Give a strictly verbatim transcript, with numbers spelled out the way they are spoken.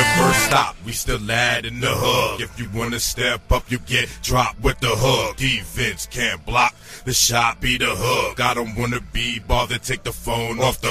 the first stop, we still adding the hook. If you wanna step up, you get dropped with the hook. Defense can't block, the shot be the hook. I don't wanna be bothered, take the phone off the